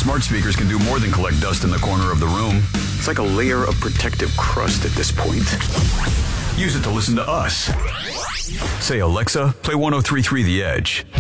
Smart speakers can do more than collect dust in the corner of the room. It's like a layer of protective crust at this point. Use it to listen to us. Say, Alexa, play 103.3 The Edge.